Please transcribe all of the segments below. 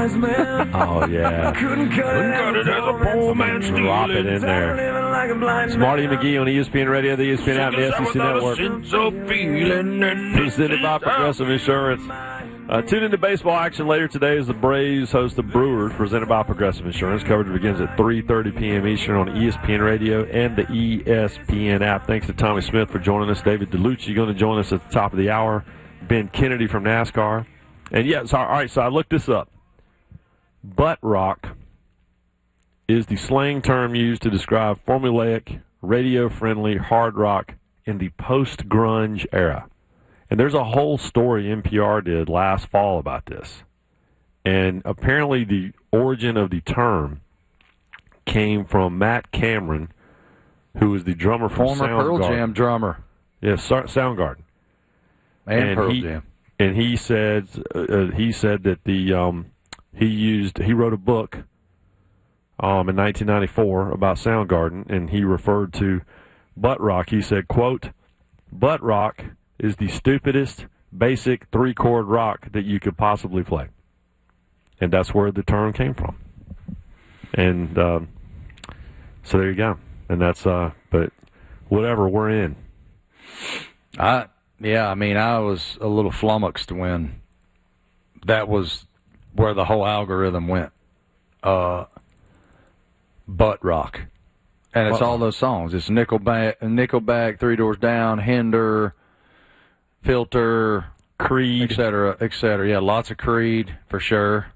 wise man. Oh, yeah. Couldn't cut it as a poor man stealing. Drop it in there. Like a blind It's Marty McGee on ESPN Radio, the ESPN app, and the SEC Network. Presented by Progressive Insurance. Tune into baseball action later today as the Braves host the Brewers, presented by Progressive Insurance. Coverage begins at 3:30 p.m. Eastern on ESPN Radio and the ESPN app. Thanks to Tommy Smith for joining us. David DeLucci going to join us at the top of the hour. Ben Kennedy from NASCAR. And, all right, so I looked this up. Butt rock is the slang term used to describe formulaic, radio-friendly hard rock in the post-grunge era. And there's a whole story NPR did last fall about this. And apparently the origin of the term came from Matt Cameron, who was the drummer from Former Pearl Jam drummer. Yes, Soundgarden. And Pearl Jam. And he said that he wrote a book in 1994 about Soundgarden, and he referred to butt rock. He said, quote, "Butt rock is the stupidest, basic three-chord rock that you could possibly play." And that's where the term came from. And so there you go. And that's, but whatever, we're in. I was a little flummoxed when that was where the whole algorithm went. Butt rock. And it's all those songs. It's Nickelback, Three Doors Down, Hinder, Filter, Creed, et cetera. Yeah, lots of Creed for sure.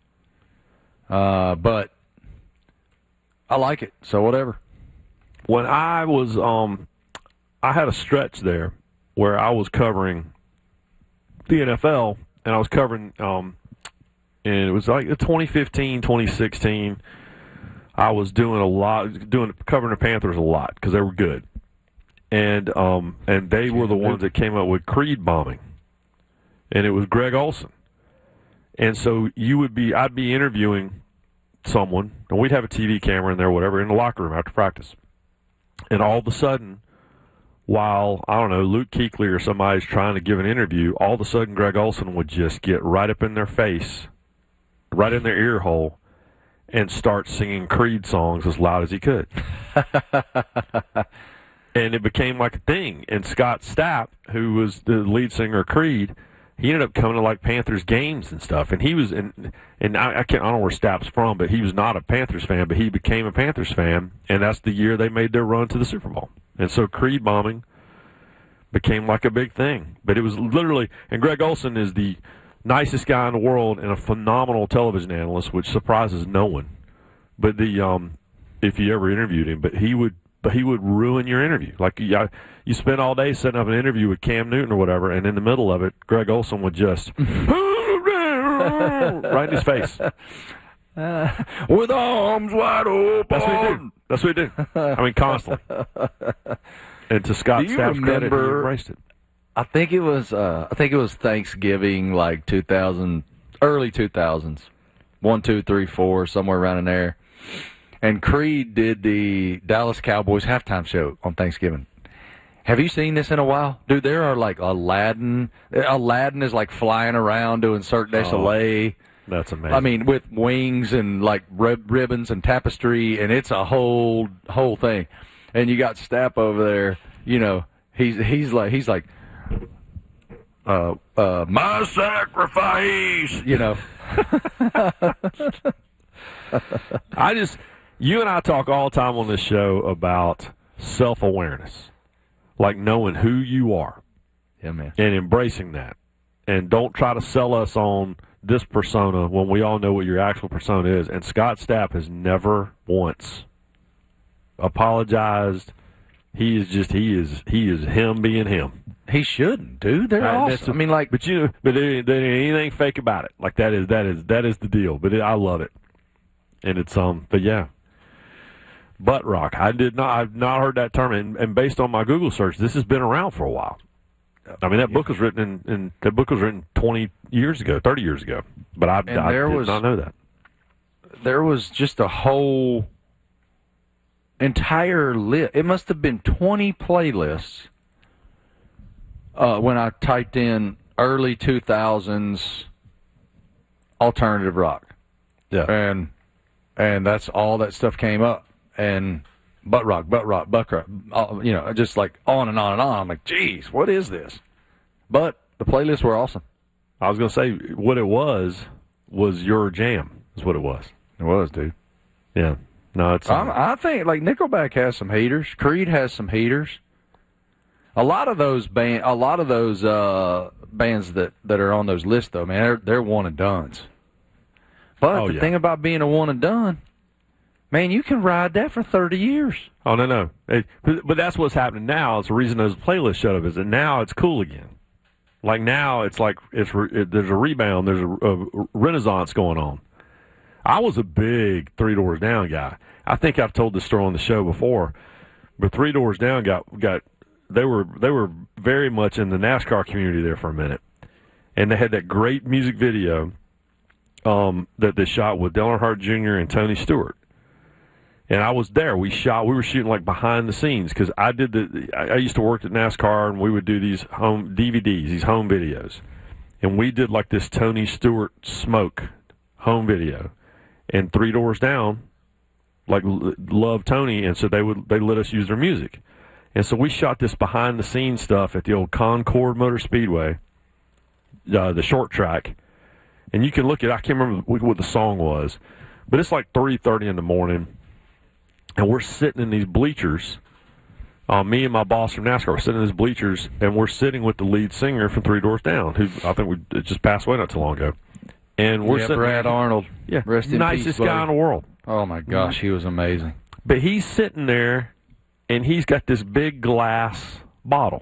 But I like it, so whatever. When I was, I had a stretch there where I was covering the NFL, and I was covering, and it was like 2015, 2016. I was covering the Panthers a lot because they were good. And they were the ones that came up with Creed bombing, and it was Greg Olson. And so I'd be interviewing someone, and we'd have a TV camera in there, whatever, in the locker room after practice. And all of a sudden, while, I don't know, Luke Kuechly or somebody's trying to give an interview, all of a sudden Greg Olson would just get right up in their face, right in their ear hole, and start singing Creed songs as loud as he could. And it became like a thing. And Scott Stapp, who was the lead singer of Creed, he ended up coming to like Panthers games and stuff. And he was I don't know where Stapp's from, but he was not a Panthers fan, but he became a Panthers fan. And that's the year they made their run to the Super Bowl. And so Creed bombing became like a big thing. But it was literally, and Greg Olson is the nicest guy in the world and a phenomenal television analyst, which surprises no one. But if you ever interviewed him, but he would ruin your interview. Like you spend all day setting up an interview with Cam Newton or whatever, and in the middle of it, Greg Olson would just right in his face with arms wide open. That's what he did. I mean, constantly. And to Scott Stapp's credit, he embraced it. I think it was Thanksgiving, like 2000, early 2000s, 1, 2, 3, 4, somewhere around in there. And Creed did the Dallas Cowboys halftime show on Thanksgiving. Have you seen this in a while? Dude, there are like Aladdin. Aladdin is like flying around doing Cirque du Soleil. That's amazing. I mean, with wings and like ribbons and tapestry, and it's a whole thing. And you got Stapp over there, you know, he's like my sacrifice, you know. You and I talk all the time on this show about self-awareness, like knowing who you are, yeah, man, and embracing that. And don't try to sell us on this persona when we all know what your actual persona is. And Scott Stapp has never once apologized. He is him being him. He shouldn't, dude. They're awesome. I mean, like, but there ain't anything fake about it. Like that is the deal. But I love it, and it's but yeah. Butt rock. I've not heard that term, and based on my Google search, this has been around for a while. I mean, that book was written 20 years ago, 30 years ago, but I did not know that. There was just a whole entire list. It must have been 20 playlists when I typed in early 2000s alternative rock. Yeah. And that's all that stuff came up. And butt rock, just like on and on and on. I'm like, geez, what is this? But the playlists were awesome. I was going to say, what it was your jam, is what it was. It was, dude. Yeah. No, it's. I think like Nickelback has some heaters. Creed has some heaters. A lot of those bands that are on those lists, though, man, they're one and dones. But the thing about being a one and done, man, you can ride that for 30 years. Oh no. But that's what's happening now. It's the reason those playlists shut up. Is that now it's cool again. Like now it's like there's a rebound. There's a renaissance going on. I was a big Three Doors Down guy. I think I've told this story on the show before, but Three Doors Down they were very much in the NASCAR community there for a minute, and they had that great music video that they shot with Dale Earnhardt Jr. and Tony Stewart, and I was there. We were shooting like behind the scenes because I used to work at NASCAR, and we would do these home DVDs, these home videos, and we did like this Tony Stewart Smoke home video. And Three Doors Down, like, loved Tony, and so they let us use their music. And so we shot this behind-the-scenes stuff at the old Concord Motor Speedway, the short track. And you can look at, I can't remember what the song was, but it's like 3:30 in the morning, and we're sitting in these bleachers. Me and my boss from NASCAR were sitting in these bleachers, and we're sitting with the lead singer from Three Doors Down, who I think just passed away not too long ago. And we're sitting Brad Arnold. Yeah, rest in nicest peace, guy in the world. Oh my gosh, he was amazing. But he's sitting there, and he's got this big glass bottle,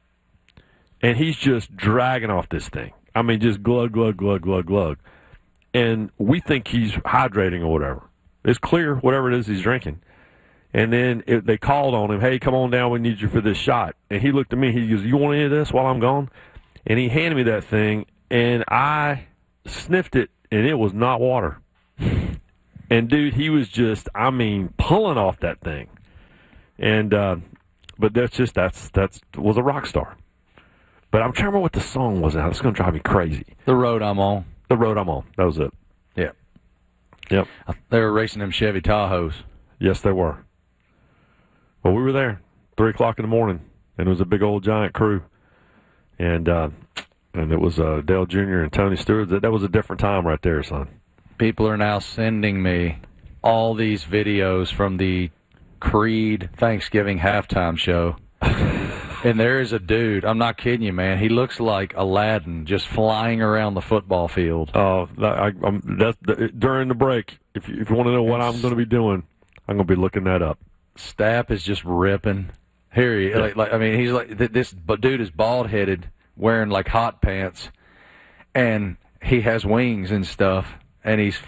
and he's just dragging off this thing. I mean, just glug, glug, glug, glug, glug. And we think he's hydrating or whatever. It's clear, whatever it is he's drinking. And then they called on him, hey, come on down, we need you for this shot. And he looked at me, he goes, you want any of this while I'm gone? And he handed me that thing, and I sniffed it, and it was not water. And dude, he was just, pulling off that thing. And but that was a rock star. But I'm trying to remember what the song was now. It's going to drive me crazy. The Road I'm On. The Road I'm On. That was it. Yeah. Yep. They were racing them Chevy Tahoes. Yes, they were. Well, we were there 3 o'clock in the morning, and it was a big old giant crew. And it was Dale Jr. and Tony Stewart. That was a different time right there, son. People are now sending me all these videos from the Creed Thanksgiving halftime show. And there is a dude, I'm not kidding you, man. He looks like Aladdin just flying around the football field. Oh, during the break, if you want to know what I'm going to be doing, I'm going to be looking that up. Stapp is just ripping. Here he, he's like, this dude is bald-headed, wearing like hot pants, and he has wings and stuff, and he's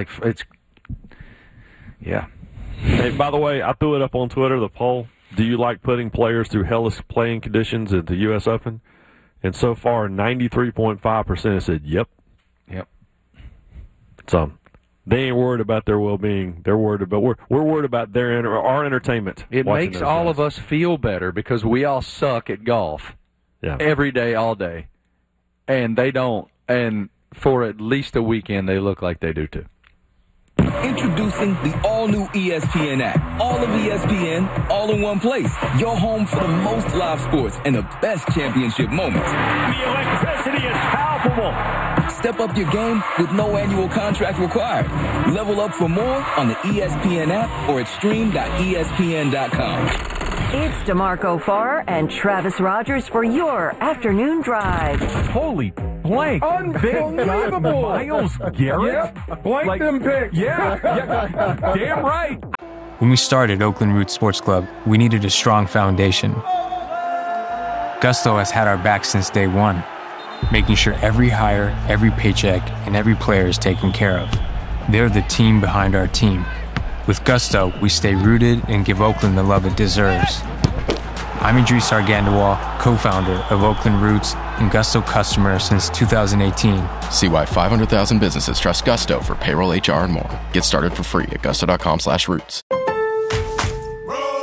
yeah. Hey, by the way, I threw it up on Twitter, the poll. Do you like putting players through hellish playing conditions at the U.S. Open? And so far, 93.5% have said yep. Yep. So they ain't worried about their well-being. They're worried about we're worried about our entertainment. It makes all of us feel better because we all suck at golf. Yeah. Every day, all day. And they don't. And for at least a weekend, they look like they do too. Introducing the all-new ESPN app. All of ESPN, all in one place. Your home for the most live sports and the best championship moments. The electricity is palpable. Step up your game with no annual contract required. Level up for more on the ESPN app or at stream.espn.com. It's DeMarco Farr and Travis Rogers for your afternoon drive. Holy blank. Unbelievable. Myles Garrett? Yep. Blank them picks. Yeah. Damn right. When we started Oakland Roots Sports Club, we needed a strong foundation. Gusto has had our back since day one, making sure every hire, every paycheck, and every player is taken care of. They're the team behind our team. With Gusto, we stay rooted and give Oakland the love it deserves. I'm Idris Argandawal, co-founder of Oakland Roots and Gusto customer since 2018. See why 500,000 businesses trust Gusto for payroll, HR, and more. Get started for free at gusto.com/roots. At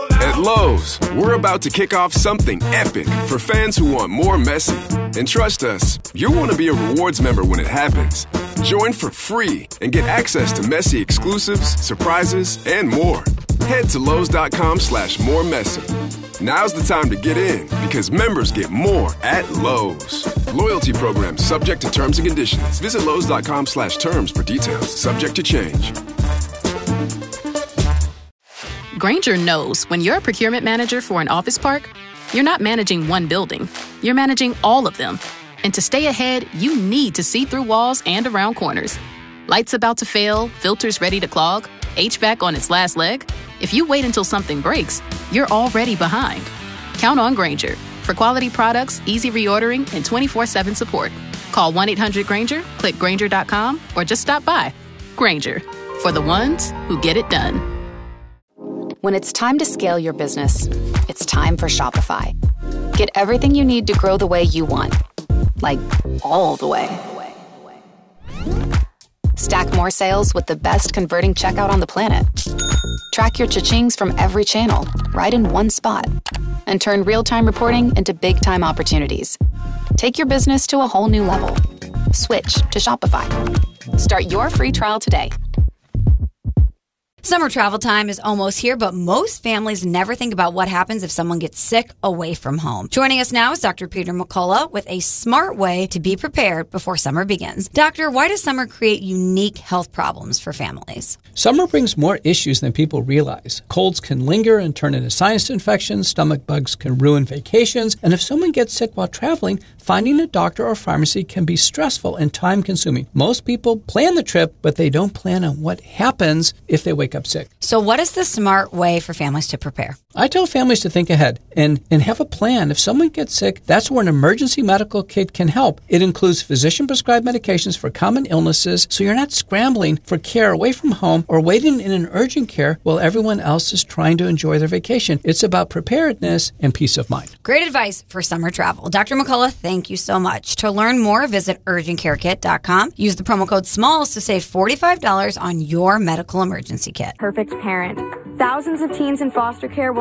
Lowe's, we're about to kick off something epic for fans who want more Messi. And trust us, you'll want to be a rewards member when it happens. Join for free and get access to Messi exclusives, surprises, and more. Head to Lowe's.com/more Messi. Now's the time to get in because members get more at Lowe's. Loyalty program subject to terms and conditions. Visit Lowe's.com/terms for details. Subject to change. Grainger knows when you're a procurement manager for an office park, you're not managing one building, you're managing all of them. And to stay ahead, you need to see through walls and around corners. Lights about to fail, filters ready to clog, HVAC on its last leg. If you wait until something breaks, you're already behind. Count on Grainger for quality products, easy reordering, and 24/7 support. Call 1-800-GRAINGER, click Grainger.com, or just stop by. Grainger, for the ones who get it done. When it's time to scale your business, it's time for Shopify. Get everything you need to grow the way you want. Like, all the way. Stack more sales with the best converting checkout on the planet. Track your cha-chings from every channel, right in one spot. And turn real-time reporting into big-time opportunities. Take your business to a whole new level. Switch to Shopify. Start your free trial today. Summer travel time is almost here, but most families never think about what happens if someone gets sick away from home. Joining us now is Dr. Peter McCullough with a smart way to be prepared before summer begins. Doctor, why does summer create unique health problems for families? Summer brings more issues than people realize. Colds can linger and turn into sinus infections, stomach bugs can ruin vacations, and if someone gets sick while traveling, finding a doctor or pharmacy can be stressful and time-consuming. Most people plan the trip, but they don't plan on what happens if they wake up sick. So what is the smart way for families to prepare? I tell families to think ahead and have a plan. If someone gets sick, that's where an emergency medical kit can help. It includes physician-prescribed medications for common illnesses, so you're not scrambling for care away from home or waiting in an urgent care while everyone else is trying to enjoy their vacation. It's about preparedness and peace of mind. Great advice for summer travel. Dr. McCullough, thank you so much. To learn more, visit urgentcarekit.com. Use the promo code SMALLS to save $45 on your medical emergency kit. Perfect parent. Thousands of teens in foster care will